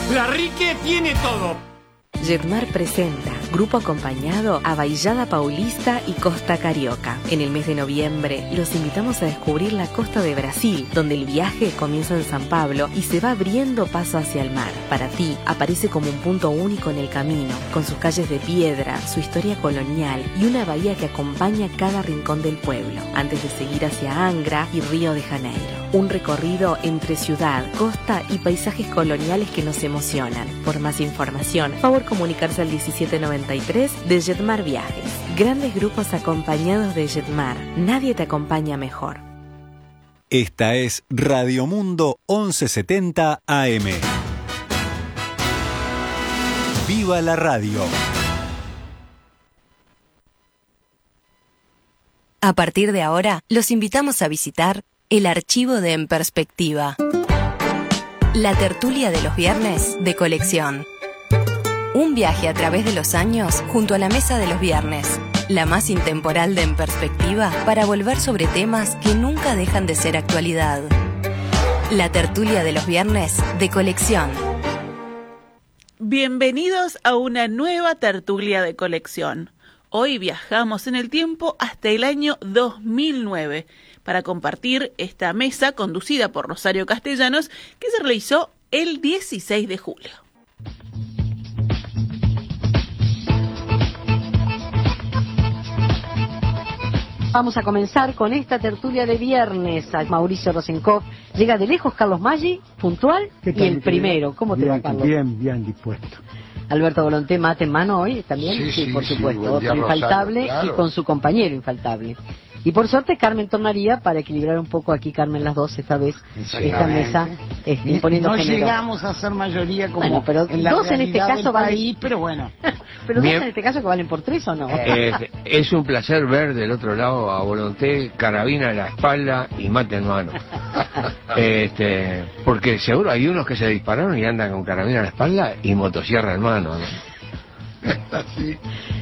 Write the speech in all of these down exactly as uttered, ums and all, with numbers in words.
La Rique tiene todo. Jetmar presenta, grupo acompañado a Baillada Paulista y Costa Carioca. En el mes de noviembre los invitamos a descubrir la costa de Brasil, donde el viaje comienza en San Pablo y se va abriendo paso hacia el mar. Para ti, aparece como un punto único en el camino, con sus calles de piedra, su historia colonial y una bahía que acompaña cada rincón del pueblo, antes de seguir hacia Angra y Río de Janeiro. Un recorrido entre ciudad, costa y paisajes coloniales que nos emocionan. Por más información, favor comunicarse al diecisiete noventa y tres de Jetmar Viajes. Grandes grupos acompañados de Jetmar. Nadie te acompaña mejor. Esta es Radio Mundo once setenta A M. ¡Viva la radio! A partir de ahora, los invitamos a visitar el archivo de En Perspectiva. La tertulia de los viernes de colección. Un viaje a través de los años junto a la mesa de los viernes. La más intemporal de En Perspectiva para volver sobre temas que nunca dejan de ser actualidad. La tertulia de los viernes de colección. Bienvenidos a una nueva tertulia de colección. Hoy viajamos en el tiempo hasta el año dos mil nueve para compartir esta mesa conducida por Rosario Castellanos que se realizó el dieciséis de julio. Vamos a comenzar con esta tertulia de viernes. Mauricio Rosenkopf, llega de lejos Carlos Maggi, puntual, y el primero. ¿Cómo te va, Carlos? Bien, bien dispuesto. Alberto Volonté, mate en mano hoy también, sí, sí, sí por sí, supuesto, otro otro infaltable, Rosario, claro. Y con su compañero infaltable. Y por suerte Carmen tornaría para equilibrar un poco aquí, Carmen, las dos esta vez, esta mesa, este, imponiendo no género. llegamos a ser mayoría como bueno, pero en la dos en este caso valen, país, pero bueno. pero Bien. dos en este caso que valen por tres o no. Eh, es un placer ver del otro lado a Volonté, carabina en la espalda y mate en mano. Este, porque seguro hay unos que se dispararon y andan con carabina en la espalda y motosierra en mano, ¿no? Sí.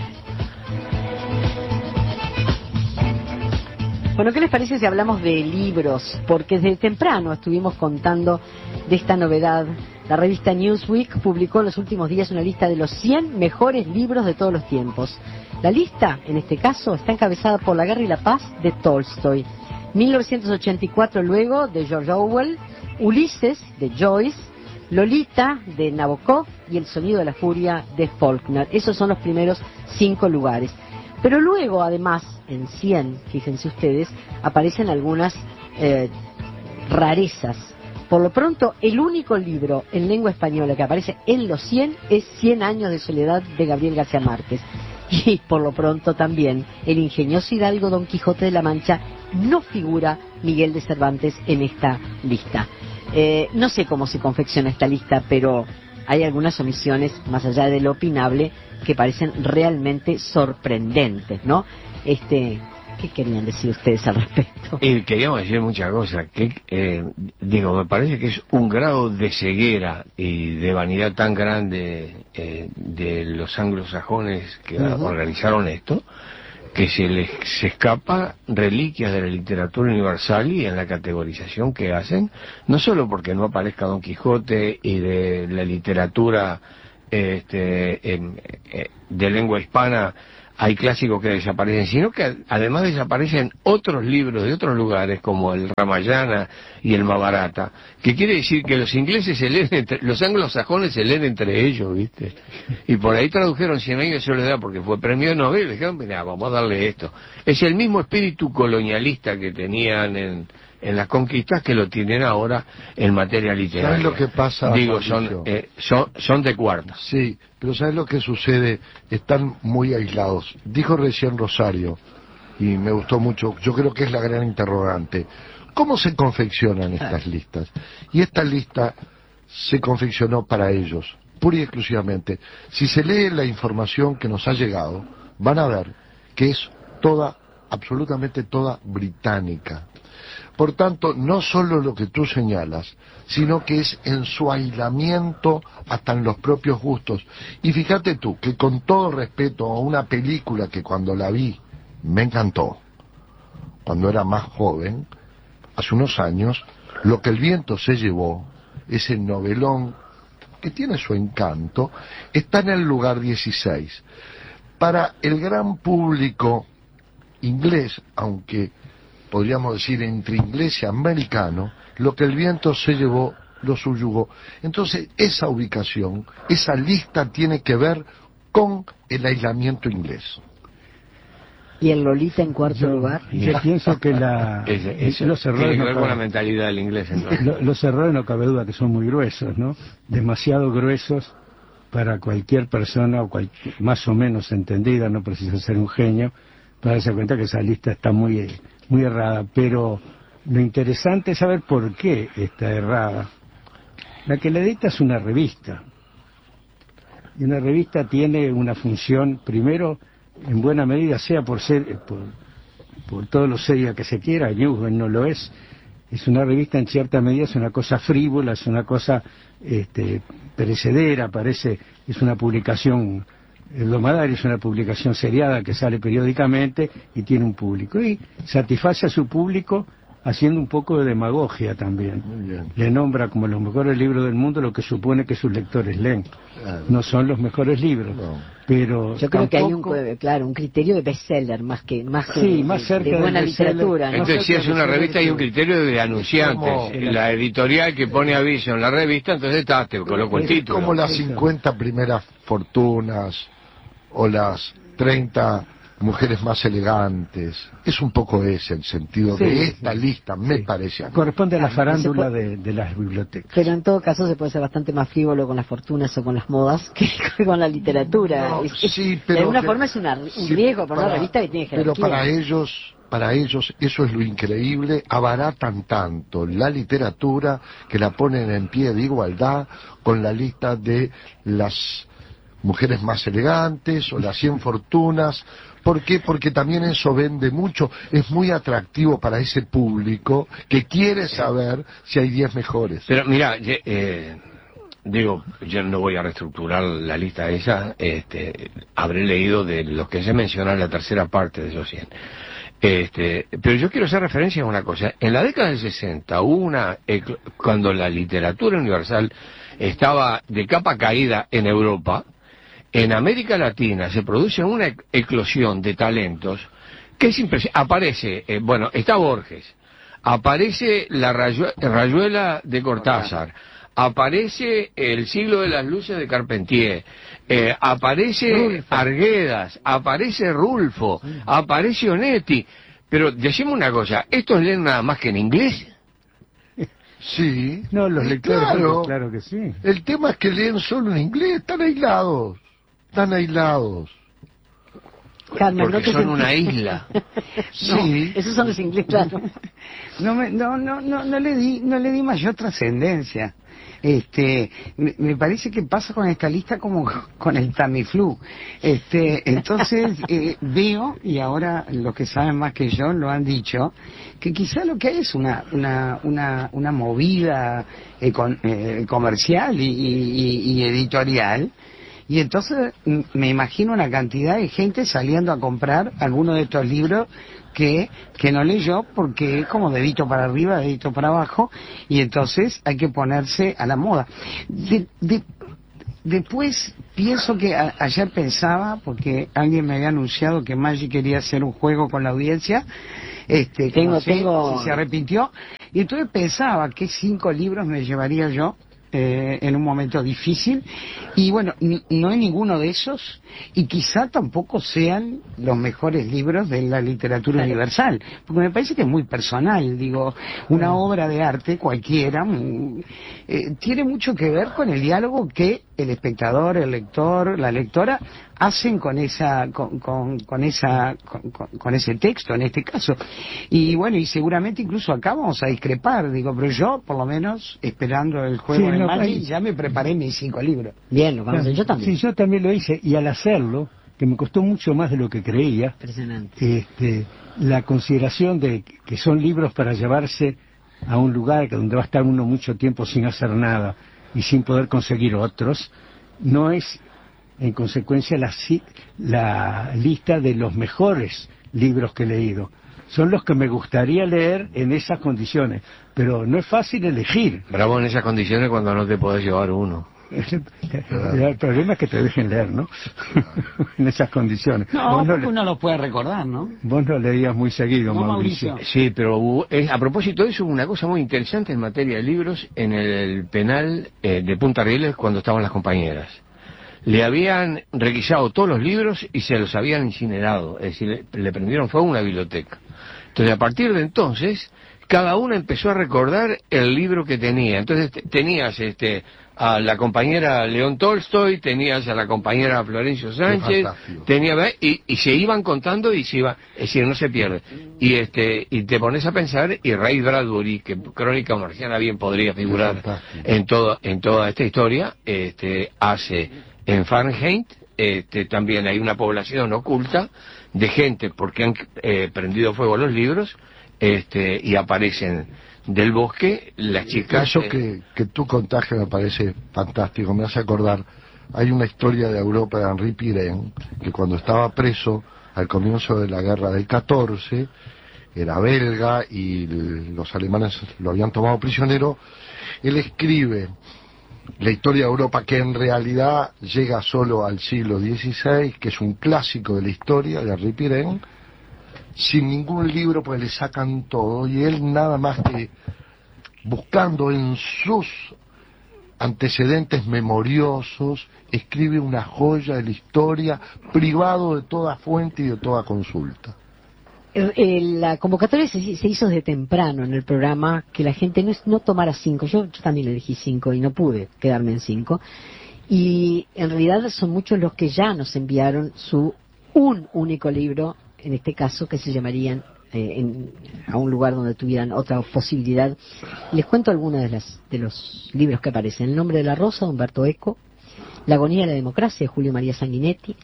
Bueno, ¿qué les parece si hablamos de libros? Porque desde temprano estuvimos contando de esta novedad. La revista Newsweek publicó en los últimos días una lista de los cien mejores libros de todos los tiempos. La lista, en este caso, está encabezada por La Guerra y la Paz de Tolstoy, mil novecientos ochenta y cuatro luego de George Orwell, Ulises de Joyce, Lolita de Nabokov y El sonido de la furia de Faulkner. Esos son los primeros cinco lugares. Pero luego, además, en cien, fíjense ustedes, aparecen algunas eh, rarezas. Por lo pronto, el único libro en lengua española que aparece en los cien es Cien años de soledad de Gabriel García Márquez. Y por lo pronto también, el ingenioso hidalgo Don Quijote de la Mancha no figura Miguel de Cervantes en esta lista. Eh, no sé cómo se confecciona esta lista, pero hay algunas omisiones, más allá de lo opinable, que parecen realmente sorprendentes, ¿no? Este, ¿qué querían decir ustedes al respecto? Y queríamos decir muchas cosas. Que, eh, digo, me parece que es un grado de ceguera y de vanidad tan grande eh, de los anglosajones que uh-huh. organizaron esto, que se les se escapa reliquias de la literatura universal y en la categorización que hacen, no solo porque no aparezca Don Quijote y de la literatura este, en, eh, de lengua hispana hay clásicos que desaparecen, sino que además desaparecen otros libros de otros lugares como el Ramayana y el Mahabharata, que quiere decir que los ingleses se leen entre, los anglosajones se leen entre ellos, ¿viste? Y por ahí tradujeron Cien años de soledad porque fue premio Nobel, dijeron, mira, vamos a darle esto. Es el mismo espíritu colonialista que tenían en, en las conquistas que lo tienen ahora en materia literaria. ¿Sabes lo que pasa? Digo, son, eh, son, son de cuarta. Sí, pero ¿sabes lo que sucede? Están muy aislados. Dijo recién Rosario, y me gustó mucho, yo creo que es la gran interrogante. ¿Cómo se confeccionan estas listas? Y esta lista se confeccionó para ellos, pura y exclusivamente. Si se lee la información que nos ha llegado, van a ver que es toda, absolutamente toda británica. Por tanto, no solo lo que tú señalas, sino que es en su aislamiento hasta en los propios gustos. Y fíjate tú, que con todo respeto a una película que cuando la vi me encantó, cuando era más joven, hace unos años, Lo que el viento se llevó, ese novelón que tiene su encanto, está en el lugar dieciséis. Para el gran público inglés, aunque podríamos decir entre inglés y americano, Lo que el viento se llevó, lo subyugó. Entonces, esa ubicación, esa lista tiene que ver con el aislamiento inglés. ¿Y el Lolita en cuarto yo, lugar? Yo pienso que la, Ese, eso los errores tiene que no ver cabe, con la mentalidad del inglés. Entonces. Lo, los errores no cabe duda que son muy gruesos, ¿no? Demasiado gruesos para cualquier persona o cual, más o menos entendida, no precisa ser un genio, para darse cuenta que esa lista está muy, muy errada. Pero lo interesante es saber por qué está errada. La que la edita es una revista. Y una revista tiene una función, primero, en buena medida, sea por ser, por, por todo lo seria que se quiera, Newsweek no lo es, es una revista en cierta medida, es una cosa frívola, es una cosa este, perecedera, parece, es una publicación, el Dromadario es una publicación seriada que sale periódicamente y tiene un público, y satisface a su público haciendo un poco de demagogia también. Le nombra como los mejores libros del mundo lo que supone que sus lectores leen. Claro. No son los mejores libros, no. Pero yo creo tampoco... que hay un claro un criterio de bestseller más que más que sí, de, más cerca de buena de literatura. ¿no? Entonces, si es una revista hay un criterio de anunciantes. Como la editorial que pone aviso en la revista, entonces está, te coloco el título. Como las cincuenta primeras fortunas o las treinta mujeres más elegantes. Es un poco ese el sentido sí, de esta sí, lista, me sí. parece. Corresponde a la farándula puede... de, de las bibliotecas. Pero en todo caso se puede ser bastante más frívolo con las fortunas o con las modas que con la literatura. No, es, sí, pero de alguna que, forma es una, un sí, riesgo por para, una revista que tiene jerarquía. Pero para ellos, para ellos eso es lo increíble, abaratan tanto la literatura que la ponen en pie de igualdad con la lista de las mujeres más elegantes o las cien fortunas. ¿Por qué? Porque también eso vende mucho, es muy atractivo para ese público que quiere saber si hay diez mejores. Pero mira, eh, digo, yo no voy a reestructurar la lista esa, este, habré leído de los que se menciona en la tercera parte de esos cien. Este, pero yo quiero hacer referencia a una cosa. En la década del sesenta hubo una, cuando la literatura universal estaba de capa caída en Europa, en América Latina se produce una eclosión de talentos que es impresionante. Aparece, eh, bueno, está Borges, aparece la Rayu- Rayuela de Cortázar, aparece El siglo de las luces de Carpentier, eh, aparece Rulfo. Arguedas, aparece Rulfo, sí. aparece Onetti. Pero decimos una cosa, ¿estos leen nada más que en inglés? Sí. No, los lectores, claro, claro que sí. El tema es que leen solo en inglés, están aislados. Están aislados. Carmen, porque no son te... una isla. Sí. No, esos son los ingleses, claro. No, me, no, no, no, no le di, no le di mayor trascendencia. Este, me, me parece que pasa con esta lista como con el Tamiflu. Este, entonces eh, veo, y ahora los que saben más que yo lo han dicho, que quizá lo que hay es una, una, una, una movida eh, con, eh, comercial y, y, y editorial. Y entonces me imagino una cantidad de gente saliendo a comprar alguno de estos libros que, que no leyó porque es como dedito para arriba, dedito para abajo, y entonces hay que ponerse a la moda. De, de, después pienso que a, ayer pensaba, porque alguien me había anunciado que Maggi quería hacer un juego con la audiencia, este, tengo, no sé tengo... si se arrepintió, y entonces pensaba qué cinco libros me llevaría yo Eh, en un momento difícil, y bueno, ni, no hay ninguno de esos, y quizá tampoco sean los mejores libros de la literatura claro. universal, porque me parece que es muy personal, digo, una mm. obra de arte cualquiera mm, eh, tiene mucho que ver con el diálogo que el espectador, el lector, la lectora hacen con esa con, con, con esa con, con, con ese texto en este caso, y bueno, y seguramente incluso acá vamos a discrepar, digo, pero yo por lo menos esperando el juego sí, de no, Maggi ya me preparé mis cinco libros. Bien, lo vamos a hacer, yo también. Sí, yo también lo hice, y al hacerlo, que me costó mucho más de lo que creía, impresionante, este, la consideración de que son libros para llevarse a un lugar donde va a estar uno mucho tiempo sin hacer nada y sin poder conseguir otros, no es en consecuencia la, la lista de los mejores libros que he leído. Son los que me gustaría leer en esas condiciones, pero no es fácil elegir. Bravo en esas condiciones cuando no te podés llevar uno. El problema es que te dejen leer, ¿no? En esas condiciones. No, vos porque no, uno lo puede recordar, ¿no? Vos lo leías muy seguido, No, Mauricio. Mauricio. Sí, pero hubo- eh, a propósito de eso, hubo una cosa muy interesante en materia de libros en el penal eh, de Punta Rieles cuando estaban las compañeras. Le habían requisado todos los libros y se los habían incinerado, es decir, le, le prendieron fuego a una biblioteca. Entonces, a partir de entonces, cada una empezó a recordar el libro que tenía. Entonces, te- tenías este a la compañera León Tolstoy, tenías a la compañera Florencio Sánchez, fantástico. tenía y, y se iban contando y se iba, es decir, no se pierde. Y este y te pones a pensar y Ray Bradbury, que Crónica Marciana bien podría figurar fantástico. en todo en toda esta historia, este hace en Fahrenheit, este también hay una población oculta de gente porque han eh, prendido fuego a los libros, este y aparecen del bosque las chicas. Eso eh, que, que tú contás que me parece fantástico, me hace acordar, hay una historia de Europa de Henri Pirén, que cuando estaba preso al comienzo de la guerra del catorce, era belga y l- los alemanes lo habían tomado prisionero, él escribe la historia de Europa que en realidad llega solo al siglo dieciséis, que es un clásico de la historia de Henri Pirén, sin ningún libro, pues le sacan todo, y él nada más que buscando en sus antecedentes memoriosos, escribe una joya de la historia, privado de toda fuente y de toda consulta. El- el- la convocatoria se, se hizo desde temprano en el programa, que la gente no, es- no tomara cinco. Yo, yo también elegí cinco y no pude quedarme en cinco. Y en realidad son muchos los que ya nos enviaron su un único libro, en este caso, que se llamarían eh, en- a un lugar donde tuvieran otra posibilidad. Les cuento algunos de, las, de los libros que aparecen. El nombre de la rosa, de Humberto Eco. La agonía de la democracia, de Julio María Sanguinetti.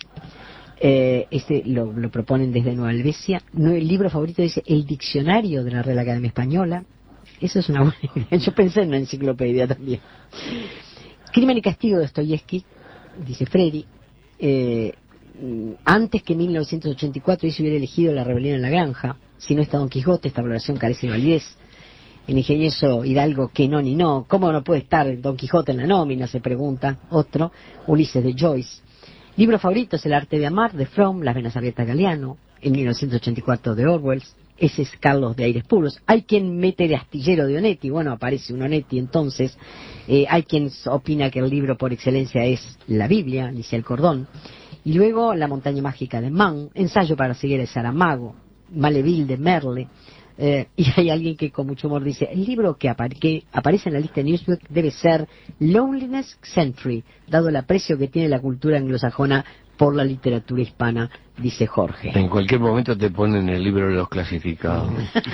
Eh, este lo, lo proponen desde Nueva Helvecia. No, el libro favorito dice El diccionario de la Real Academia Española. Eso es una buena idea. Yo pensé en una enciclopedia también. Crimen y castigo de Dostoyevsky, dice Freddy. Eh, antes que mil novecientos ochenta y cuatro yo se hubiera elegido La rebelión en la granja. Si no está Don Quijote, esta valoración carece de validez. El ingenioso Hidalgo, que no ni no. ¿Cómo no puede estar Don Quijote en la nómina? Se pregunta. Otro, Ulises de Joyce. Libro favorito es El arte de amar, de Fromm, Las venas abiertas de Galeano, en mil novecientos ochenta y cuatro de Orwell. Ese es Carlos de Aires Puros. Hay quien mete de astillero de Onetti, bueno, aparece un Onetti entonces. Eh, hay quien opina que el libro por excelencia es la Biblia, dice el Cordón. Y luego La montaña mágica de Mann, Ensayo para seguir a Saramago, Maleville de Merle. Eh, y hay alguien que con mucho humor dice, el libro que, apare que aparece en la lista de Newsweek debe ser Loneliness Century, dado el aprecio que tiene la cultura anglosajona por la literatura hispana, dice Jorge. En cualquier momento te ponen el libro de los clasificados.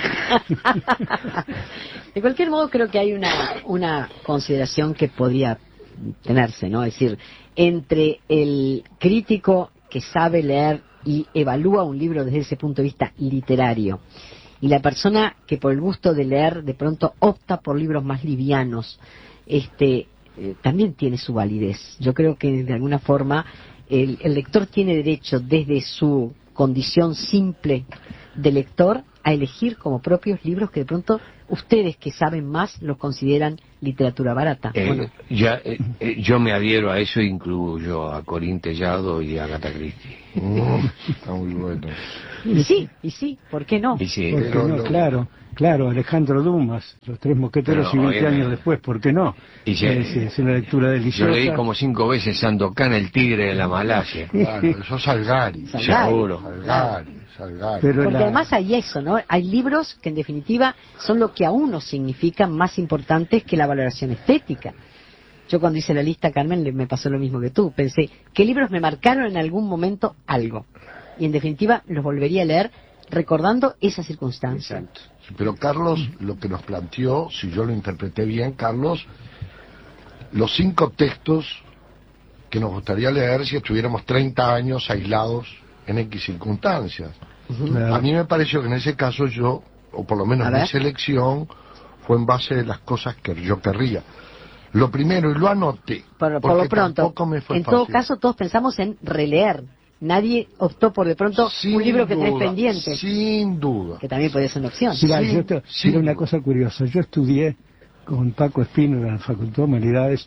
De cualquier modo, creo que hay una, una consideración que podría tenerse, ¿no? Es decir, entre el crítico que sabe leer y evalúa un libro desde ese punto de vista literario, y la persona que por el gusto de leer de pronto opta por libros más livianos, este eh, también tiene su validez. Yo creo que de alguna forma el, el lector tiene derecho desde su condición simple de lector a elegir como propios libros que de pronto ustedes que saben más los consideran literatura barata. Eh, Bueno, ya, eh, eh, yo me adhiero a eso, incluyo a Corín Tellado y a Agatha Christie. Mm, está muy bueno. y sí, y sí, ¿por qué no? Y sí, ¿Por qué Pero no? lo- Claro, claro, Alejandro Dumas, Los Tres Mosqueteros Pero, y veinte obviamente. años después, ¿por qué no? Y sí. es, es una lectura yo deliciosa. leí como cinco veces Sandokan, el tigre de la Malasia. Claro, eso es Salgari. Salgari. Seguro. Salgari, Salgari. Pero Porque la- además hay eso, ¿no? Hay libros que en definitiva son lo que a uno significan más importantes que la valoración estética. Yo cuando hice la lista, Carmen, le- me pasó lo mismo que tú. Pensé, ¿qué libros me marcaron en algún momento algo? Y en definitiva los volvería a leer recordando esa circunstancia. Sí, pero Carlos, lo que nos planteó, si yo lo interpreté bien, Carlos, los cinco textos que nos gustaría leer si estuviéramos treinta años aislados en X circunstancias. Claro. A mí me pareció que en ese caso yo, o por lo menos A mi ver. selección, fue en base de las cosas que yo querría. Lo primero, y lo anoté, Por, por porque lo pronto, tampoco me fue en todo fácil. caso todos pensamos en releer. Nadie optó por de pronto Sin un libro que tenés duda, pendiente, Sin duda. que también puede ser una opción. Mirá, Sí, yo te- sí. mira una cosa curiosa. Yo estudié con Paco Espino en la Facultad de Humanidades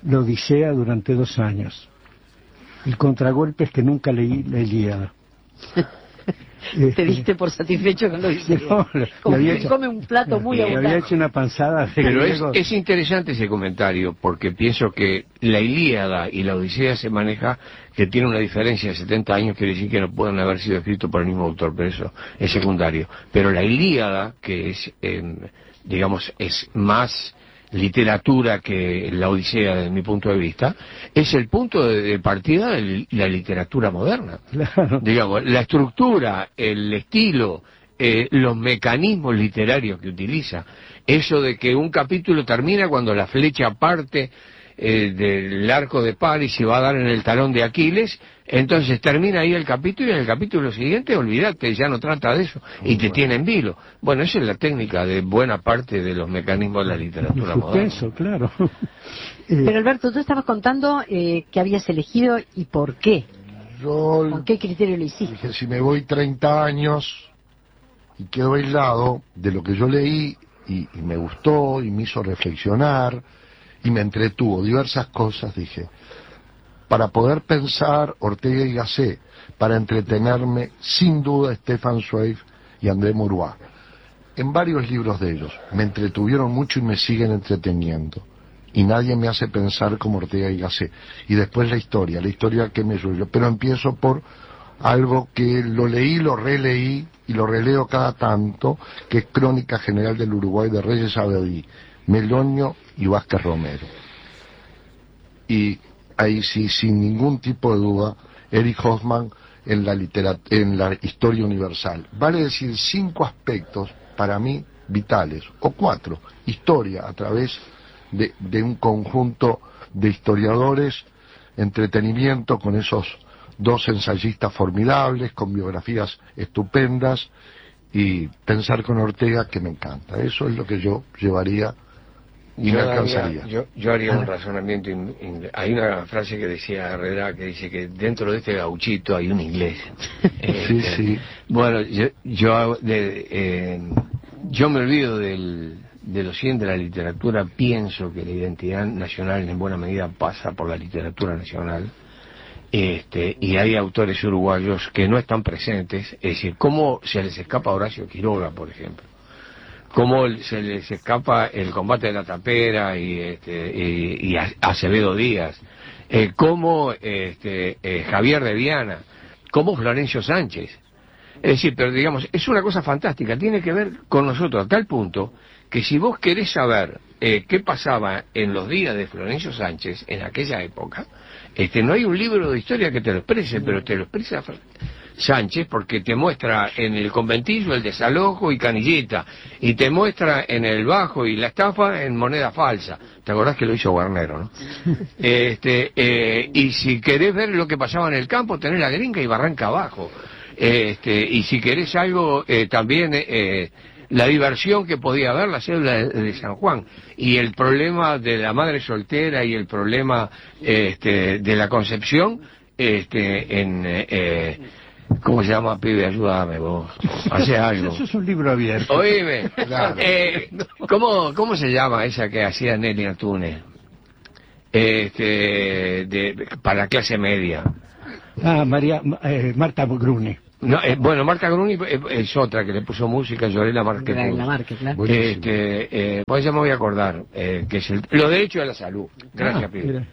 la Odisea durante dos años. El contragolpe es que nunca leí la Ilíada. Te diste por satisfecho con lo Odisea. No, como había que hecho, come un plato muy le abundante. había hecho una panzada de Pero es, griegos. es interesante ese comentario, porque pienso que la Ilíada y la Odisea se maneja que tiene una diferencia de setenta años, quiere decir que no pueden haber sido escritos por el mismo autor, pero eso es secundario. Pero la Ilíada, que es, eh, digamos, es más literatura que la Odisea desde mi punto de vista, es el punto de, de partida de la literatura moderna. Claro. Digamos, la estructura, el estilo, eh, los mecanismos literarios que utiliza, eso de que un capítulo termina cuando la flecha parte eh, del arco de Paris y va a dar en el talón de Aquiles, entonces termina ahí el capítulo y en el capítulo siguiente, olvídate, ya no trata de eso y te tiene en vilo. Bueno, esa es la técnica de buena parte de los mecanismos de la literatura moderna. Suspenso, claro. Pero Alberto, tú estabas contando eh, que habías elegido y por qué. Yo ¿Con qué criterio lo hiciste? dije, si me voy treinta años y quedo aislado de lo que yo leí y, y me gustó y me hizo reflexionar y me entretuvo diversas cosas, dije, para poder pensar Ortega y Gasset, para entretenerme, sin duda, Stefan Zweig y André Maurois. En varios libros de ellos me entretuvieron mucho y me siguen entreteniendo. Y nadie me hace pensar como Ortega y Gasset. Y después la historia, la historia que me suyo. Pero empiezo por algo que lo leí, lo releí y lo releo cada tanto, que es Crónica General del Uruguay de Reyes Abadí, Melonio y Vázquez Romero. Y ahí sí, sin ningún tipo de duda, Eric Hoffman en la literat- en la historia universal. Vale decir, cinco aspectos para mí vitales, o cuatro. Historia a través de, de un conjunto de historiadores, entretenimiento con esos dos ensayistas formidables, con biografías estupendas, y pensar con Ortega, que me encanta. Eso es lo que yo llevaría y yo me haría, alcanzaría. yo, yo haría un razonamiento. In, in, hay una frase que decía Herrera que dice que dentro de este gauchito hay un inglés. eh, Sí, eh, sí. Bueno, yo yo, de, eh, yo me olvido del, de lo siguiente de la literatura. Pienso que la identidad nacional en buena medida pasa por la literatura nacional. Este, y hay autores uruguayos que no están presentes. Es decir, ¿cómo se les escapa a Horacio Quiroga, por ejemplo? Cómo se les escapa el combate de la tapera y, este, y, y Acevedo Díaz, eh, cómo este, eh, Javier de Viana, cómo Florencio Sánchez. Es decir, pero digamos, es una cosa fantástica, tiene que ver con nosotros a tal punto que si vos querés saber eh, qué pasaba en los días de Florencio Sánchez en aquella época, este, no hay un libro de historia que te lo exprese, pero te lo expresa Sánchez, porque te muestra en el conventillo el desalojo y canillita, y te muestra en el bajo y la estafa en moneda falsa. ¿Te acordás que lo hizo Guarnero, no? Este, eh, y si querés ver lo que pasaba en el campo, tenés la Gringa y Barranca Abajo. Este, y si querés algo, eh, también eh, la diversión que podía haber, la cédula de, de San Juan, y el problema de la madre soltera y el problema este, de la Concepción, este, en... Eh, ¿cómo se llama, pibe? Ayúdame vos. Hace algo. Eso es un libro abierto. Oíme, claro. eh, ¿cómo, ¿cómo se llama esa que hacía Nelly Antúnez? Este, de, para clase media. Ah, María, eh, Marta Gruni. No, eh, bueno, Marta Gruni es, es otra que le puso música, Llorela Márquez. La Márquez, claro. Este, eh, pues ya me voy a acordar, eh, que es el, los derechos de la salud. Gracias, Ah, pibe.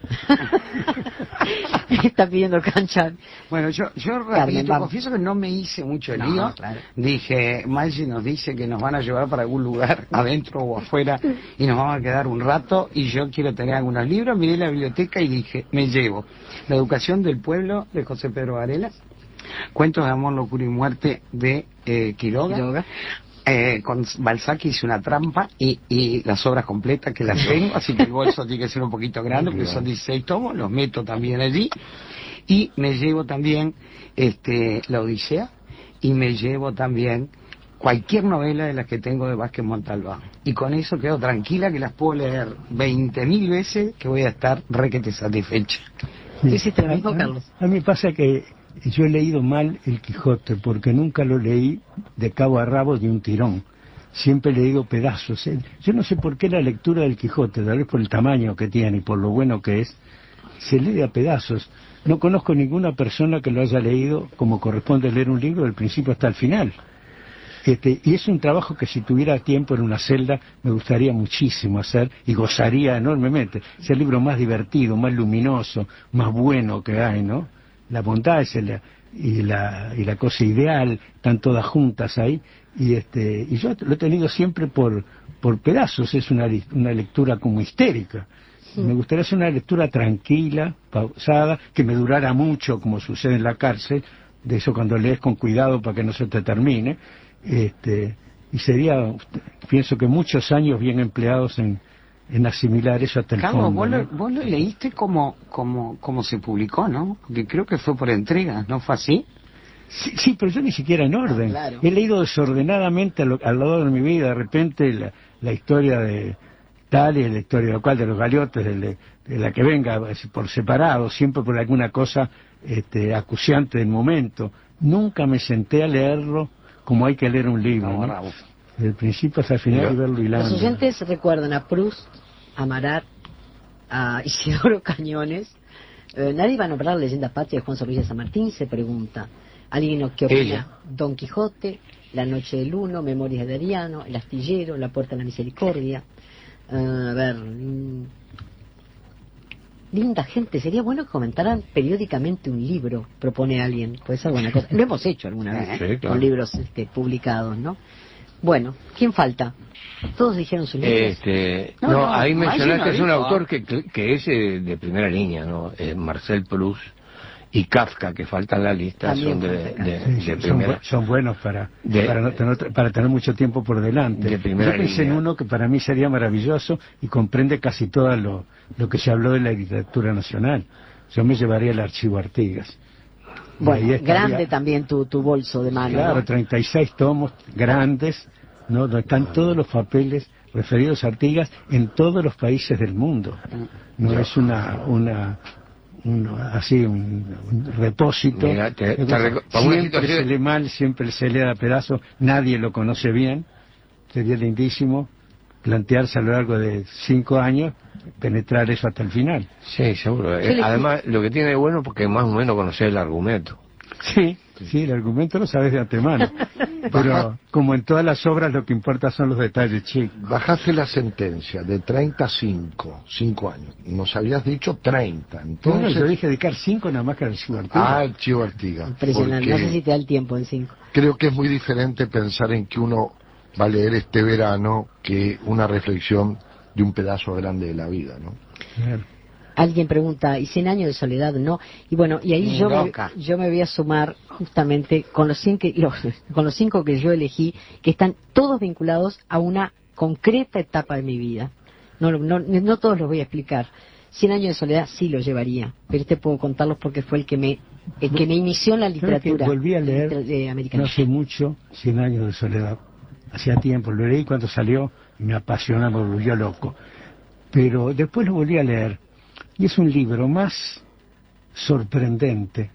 Está pidiendo cancha. Bueno, yo, yo Carmen, rapidito vamos. confieso que no me hice mucho No, lío. claro. Dije, Maggi nos dice que nos van a llevar para algún lugar, adentro o afuera, y nos vamos a quedar un rato, y yo quiero tener algunos libros. Miré la biblioteca y dije, me llevo La educación del pueblo, de José Pedro Varela, Cuentos de amor, locura y muerte, de eh, Quiroga, Quiroga. Eh, con Balzac hice una trampa, y, y las obras completas que las tengo, así que el bolso tiene que ser un poquito grande, porque son dieciséis tomos, los meto también allí. Y me llevo también este, La Odisea, y me llevo también cualquier novela de las que tengo de Vázquez Montalbán. Y con eso quedo tranquila, que las puedo leer veinte mil veces, que voy a estar requete satisfecha. ¿Tú hiciste lo mismo, A- a- Carlos? A mí pasa que yo he leído mal El Quijote, porque nunca lo leí de cabo a rabo de un tirón. siempre he leído pedazos. ¿eh? Yo no sé por qué la lectura del Quijote, tal vez por el tamaño que tiene y por lo bueno que es, se lee a pedazos. No conozco ninguna persona que lo haya leído como corresponde leer un libro del principio hasta el final. Este, y es un trabajo que si tuviera tiempo en una celda me gustaría muchísimo hacer y gozaría enormemente. Es el libro más divertido, más luminoso, más bueno que hay, ¿no? La bondad es el, y, la, y la cosa ideal, están todas juntas ahí. Y este y yo lo he tenido siempre por, por pedazos, es una, una lectura como histérica. Sí. Me gustaría hacer una lectura tranquila, pausada, que me durara mucho, como sucede en la cárcel, de eso cuando lees con cuidado para que no se te termine. Este, y sería, pienso que muchos años bien empleados en, en asimilar eso hasta el Carlos, fondo. Vos, ¿no? lo, vos lo leíste como, como, como se publicó, ¿no? Porque creo que fue por entregas, ¿no fue así? Sí, sí, pero yo ni siquiera en orden. Ah, claro. He leído desordenadamente a lo, a lo largo de mi vida, de repente la, la historia de tal y la historia de lo cual, de los galiotes, de, de, de la que venga por separado, siempre por alguna cosa este, acuciante del momento. Nunca me senté a leerlo como hay que leer un libro, ¿no? ¿no? Desde el principio hasta el final y verlo hilando. Los oyentes recuerdan a Proust, a Marat, a Isidoro Cañones. Eh, nadie va a nombrar la leyenda patria de Juan Sor Luis de San Martín, se pregunta. ¿Alguien qué opina? Ella. Don Quijote, La noche del uno, Memorias de Adriano, El astillero, La puerta de la misericordia. Uh, a ver... Mm, linda gente, sería bueno que comentaran periódicamente un libro, propone alguien, puede ser buena cosa. Lo hemos hecho alguna vez, sí, claro. con libros este, publicados, ¿no? Bueno, ¿quién falta? Todos dijeron sus libros. Este, No, no, no, ahí mencionaste, no es un dijo. autor que, que es eh, de primera línea, ¿no? Eh, Marcel Proust y Kafka, que falta en la lista, También son de, falta de, Sí, de son, primera. bu- son buenos para, De- para, no tener, para tener mucho tiempo por delante. De primera Yo pensé en línea. uno que para mí sería maravilloso y comprende casi todo lo, lo que se habló de la literatura nacional. Yo me llevaría el Archivo Artigas. Y Bueno, ahí estaría- grande también tu, tu bolso de mano. Claro, ¿no? treinta y seis tomos grandes, ¿no? Donde están todos los papeles referidos a Artigas en todos los países del mundo. No es una... una un, así un, un repósito. Mira, te- te Entonces, reco- para una siempre situación- se lee mal, siempre se lee a pedazos, nadie lo conoce bien. Sería lindísimo plantearse a lo largo de cinco años penetrar eso hasta el final. Sí, seguro. ¿Qué Eh, le- además, lo que tiene de bueno porque más o menos conocer el argumento. Sí, sí, el argumento lo sabes de antemano. Pero como en todas las obras lo que importa son los detalles chicos. Bajaste la sentencia de treinta a cinco, cinco años. Nos habías dicho treinta. Entonces, Entonces, yo dije dedicar cinco nada más que al Archivo Artigas. ah, el Chivo Artigas. Impresionante, no porque sé si te da el tiempo en cinco. creo que es muy diferente pensar en que uno va a leer este verano que una reflexión de un pedazo grande de la vida, ¿no? Claro. Alguien pregunta, ¿y cien años de soledad? No. Y bueno, y ahí yo me, Loca. yo me voy a sumar justamente con los, cinco, los, con los cinco que yo elegí, que están todos vinculados a una concreta etapa de mi vida. No, no, no todos los voy a explicar. Cien años de soledad sí los llevaría, pero este puedo contarlos porque fue el que me, el que me inició en la Creo que literatura volví a leer eh, americana. no hace mucho Cien años de soledad. Hacía tiempo, lo leí cuando salió y me apasiona, me volvió loco. Pero después lo volví a leer y es un libro más sorprendente,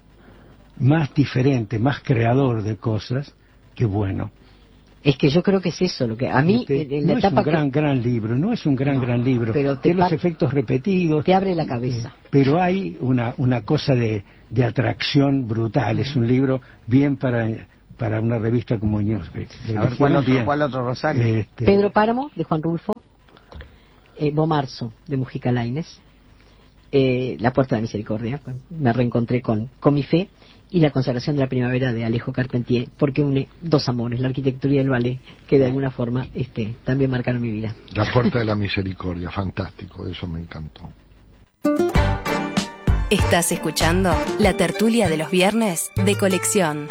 más diferente, más creador de cosas que bueno. Es que yo creo que es eso lo que a mí Este, en la no es etapa un gran, que gran libro, no es un gran, No, gran libro. pero te Tiene los pa- efectos repetidos. te abre la cabeza. Pero hay una, una cosa de, de atracción brutal. Es un libro bien para, para una revista como Newsweek. A ver, ¿cuál otro, Bien. cuál otro Rosario? Este, Pedro Páramo, de Juan Rulfo, eh, Bomarzo, de Mujica Lainez, eh, La puerta de la misericordia, me reencontré con, con mi fe, y La consagración de la primavera, de Alejo Carpentier, porque une dos amores, la arquitectura y el ballet, que de alguna forma este, también marcaron mi vida. La puerta de la misericordia, fantástico, eso me encantó. Estás escuchando la tertulia de los viernes de Colección.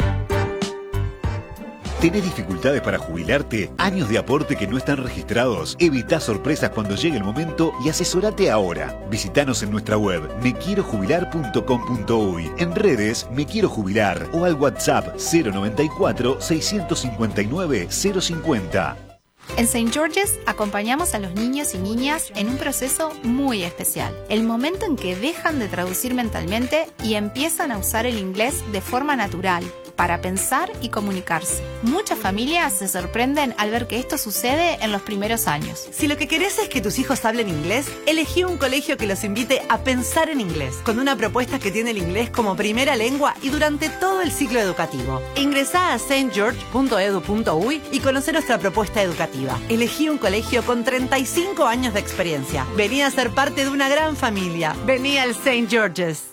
¿Tenés dificultades para jubilarte? ¿Años de aporte que no están registrados? Evita sorpresas cuando llegue el momento y asesorate ahora. Visítanos en nuestra web me quiero jubilar punto com punto uy, en redes Me Quiero Jubilar o al WhatsApp cero noventa y cuatro, seiscientos cincuenta y nueve, cero cincuenta. En Saint George's acompañamos a los niños y niñas en un proceso muy especial, el momento en que dejan de traducir mentalmente y empiezan a usar el inglés de forma natural. para pensar y comunicarse. Muchas familias se sorprenden al ver que esto sucede en los primeros años. Si lo que querés es que tus hijos hablen inglés, elegí un colegio que los invite a pensar en inglés, con una propuesta que tiene el inglés como primera lengua y durante todo el ciclo educativo. Ingresá a saint george punto edu punto uy y conoce nuestra propuesta educativa. Elegí un colegio con treinta y cinco años de experiencia. Vení a ser parte de una gran familia. Vení al Saint George's.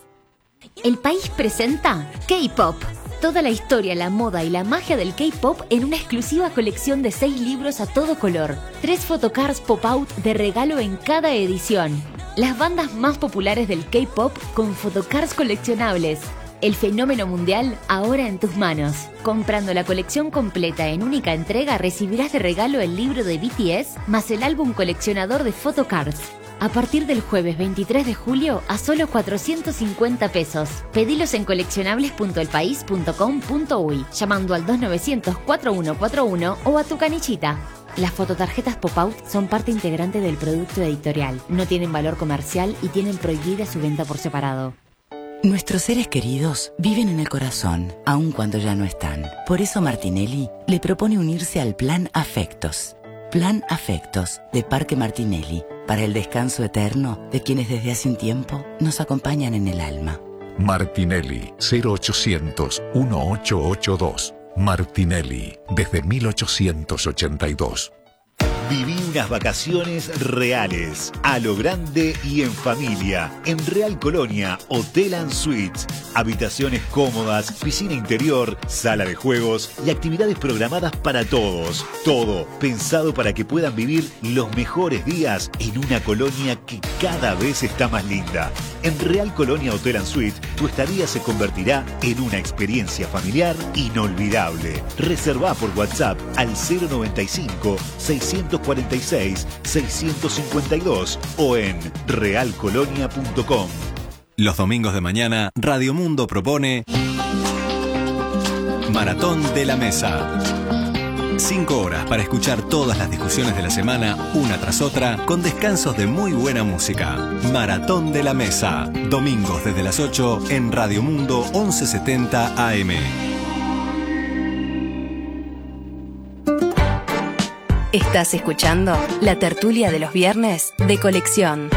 El País presenta K-Pop. Toda la historia, la moda y la magia del K-Pop en una exclusiva colección de seis libros a todo color. Tres photocards pop-out de regalo en cada edición. Las bandas más populares del K-Pop con photocards coleccionables. El fenómeno mundial ahora en tus manos. Comprando la colección completa en única entrega recibirás de regalo el libro de B T S más el álbum coleccionador de photocards. A partir del jueves veintitrés de julio a solo cuatrocientos cincuenta pesos. Pedilos en coleccionables punto el país punto com punto uy llamando al dos novecientos, cuatro uno cuatro uno o a tu canillita. Las fototarjetas pop-out son parte integrante del producto editorial. No tienen valor comercial y tienen prohibida su venta por separado. Nuestros seres queridos viven en el corazón, aun cuando ya no están. Por eso Martinelli le propone unirse al Plan Afectos. Plan Afectos de Parque Martinelli, para el descanso eterno de quienes desde hace un tiempo nos acompañan en el alma. Martinelli, cero ochocientos, dieciocho ochenta y dos. Martinelli, desde mil ochocientos ochenta y dos. Viví unas vacaciones reales, a lo grande y en familia. En Real Colonia, Hotel and Suites. Habitaciones cómodas, piscina interior, sala de juegos y actividades programadas para todos. Todo pensado para que puedan vivir los mejores días en una colonia que cada vez está más linda. En Real Colonia Hotel and Suites, tu estadía se convertirá en una experiencia familiar inolvidable. Reservá por WhatsApp al cero noventa y cinco, seiscientos cuarenta y seis, seiscientos cincuenta y dos o en real colonia punto com. Los domingos de mañana, Radio Mundo propone Maratón de la Mesa. Cinco horas para escuchar todas las discusiones de la semana, una tras otra, con descansos de muy buena música. Maratón de la Mesa. Domingos desde las ocho en Radio Mundo once setenta A M. Estás escuchando la tertulia de los viernes de Colección.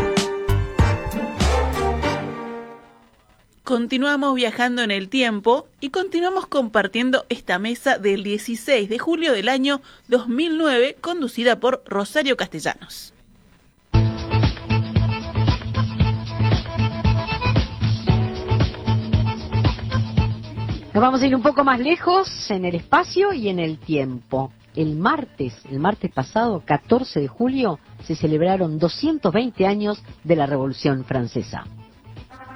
Continuamos viajando en el tiempo y continuamos compartiendo esta mesa del dieciséis de julio del año dos mil nueve, conducida por Rosario Castellanos. Nos vamos a ir un poco más lejos en el espacio y en el tiempo. El martes, el martes pasado, catorce de julio, se celebraron doscientos veinte años de la Revolución Francesa.